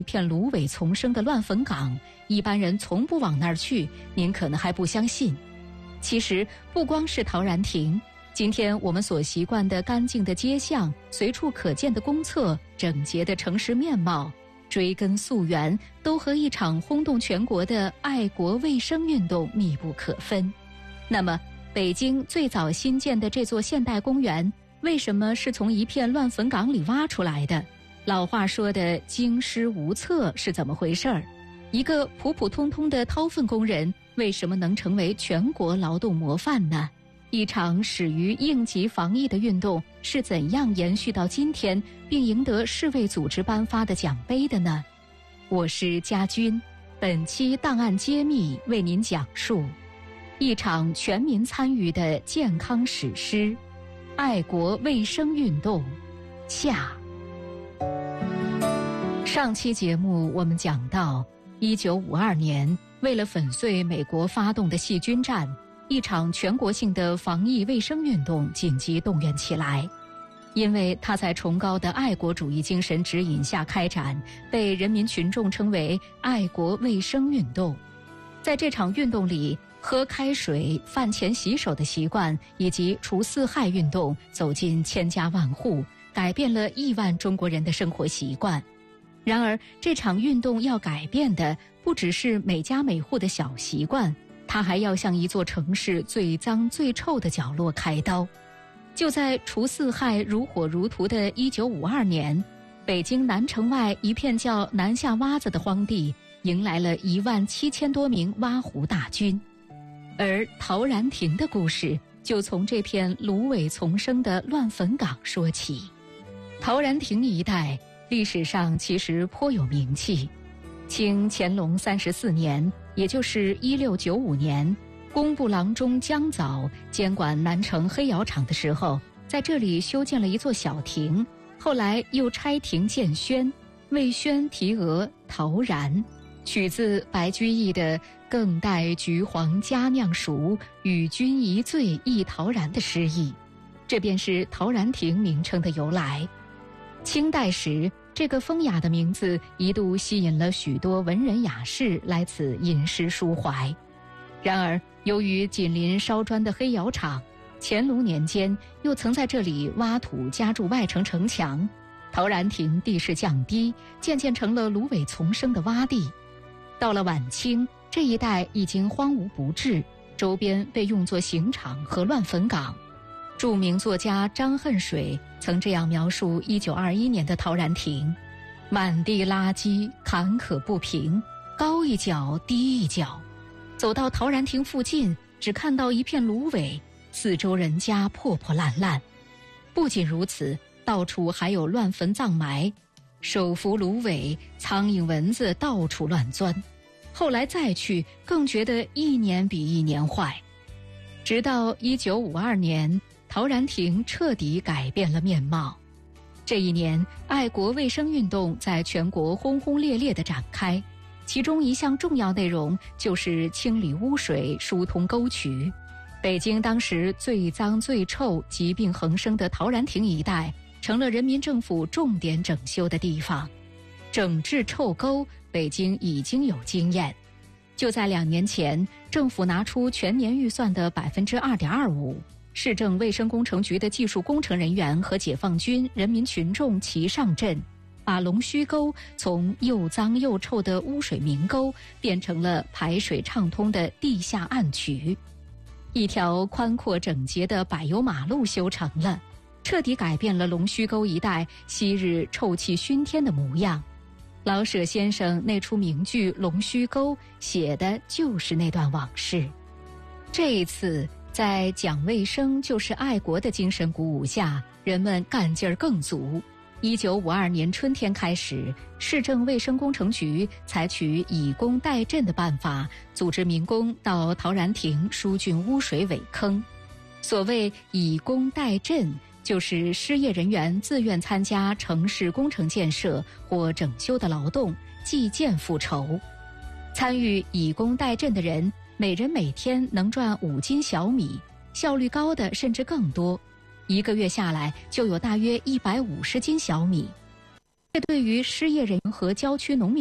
一片芦苇丛生的乱坟岗，一般人从不往那儿去，您可能还不相信。其实不光是陶然亭，今天我们所习惯的干净的街巷、随处可见的公厕、整洁的城市面貌，追根溯源，都和一场轰动全国的爱国卫生运动密不可分。那么，北京最早新建的这座现代公园，为什么是从一片乱坟岗里挖出来的？老话说的经师无策是怎么回事儿？一个普普通通的掏粪工人，为什么能成为全国劳动模范呢？一场始于应急防疫的运动是怎样延续到今天，并赢得世卫组织颁发的奖杯的呢？我是家军，本期档案揭秘为您讲述一场全民参与的健康史诗——爱国卫生运动下。上期节目我们讲到，1952年，为了粉碎美国发动的细菌战，一场全国性的防疫卫生运动紧急动员起来。因为它在崇高的爱国主义精神指引下开展，被人民群众称为爱国卫生运动。在这场运动里，喝开水、饭前洗手的习惯以及除四害运动走进千家万户，改变了亿万中国人的生活习惯。然而，这场运动要改变的不只是每家每户的小习惯，它还要向一座城市最脏最臭的角落开刀。就在除四害如火如荼的1952年，北京南城外一片叫南下洼子的荒地，迎来了17000多名挖湖大军。而陶然亭的故事就从这片芦苇丛生的乱坟岗说起。陶然亭一带历史上其实颇有名气。清乾隆34年，也就是1695年，工部郎中江藻监管南城黑窑厂的时候，在这里修建了一座小亭，后来又拆亭建轩，为轩题额陶然，取自白居易的“更待橘黄佳酿熟，与君一醉忆陶然”的诗意。这便是陶然亭名称的由来。清代时，这个风雅的名字一度吸引了许多文人雅士来此吟诗抒怀。然而，由于紧邻烧砖的黑窑厂，乾隆年间又曾在这里挖土加筑外城城墙，陶然亭地势降低，渐渐成了芦苇丛生的洼地。到了晚清，这一带已经荒芜不治，周边被用作刑场和乱坟岗。著名作家张恨水曾这样描述1921年的陶然亭：满地垃圾，坎坷不平，高一脚低一脚。走到陶然亭附近，只看到一片芦苇，四周人家破破烂烂。不仅如此，到处还有乱坟葬埋，手扶芦苇，苍蝇蚊子到处乱钻。后来再去，更觉得一年比一年坏。直到1952年，陶然亭彻底改变了面貌。这一年，爱国卫生运动在全国轰轰烈烈地展开，其中一项重要内容就是清理污水、疏通沟渠。北京当时最脏最臭、疾病横生的陶然亭一带，成了人民政府重点整修的地方。整治臭沟，北京已经有经验。就在2年前，政府拿出全年预算的2.25%，市政卫生工程局的技术工程人员和解放军、人民群众齐上阵，把龙须沟从又脏又臭的污水明沟变成了排水畅通的地下暗渠。一条宽阔整洁的柏油马路修成了，彻底改变了龙须沟一带昔日臭气熏天的模样。老舍先生那出名剧《龙须沟》写的就是那段往事。这一次，在讲卫生就是爱国的精神鼓舞下，人们干劲儿更足。1952年春天开始，市政卫生工程局采取以工代赈的办法，组织民工到陶然亭疏浚污水苇坑。所谓以工代赈，就是失业人员自愿参加城市工程建设或整修的劳动，计件复酬。参与以工代赈的人，每人每天能赚5斤小米，效率高的甚至更多。1个月下来就有大约150斤小米。 这对于失业人和郊区农民